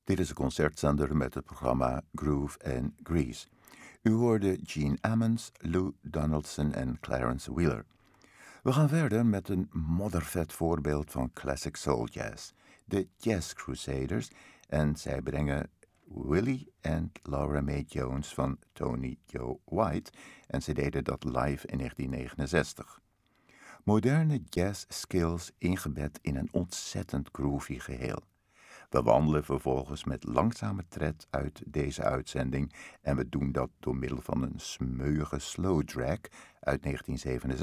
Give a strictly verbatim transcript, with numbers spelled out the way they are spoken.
Dit is een concertzender met het programma Groove and Grease. U hoorde Gene Ammons, Lou Donaldson en Clarence Wheeler. We gaan verder met een moddervet voorbeeld van classic soul jazz, de Jazz Crusaders, en zij brengen Willie en Laura Mae Jones van Tony Joe White en ze deden dat live in negentien negenenzestig. Moderne jazz skills ingebed in een ontzettend groovy geheel. We wandelen vervolgens met langzame tred uit deze uitzending en we doen dat door middel van een smeuïge slow drag uit negentien zevenenzestig.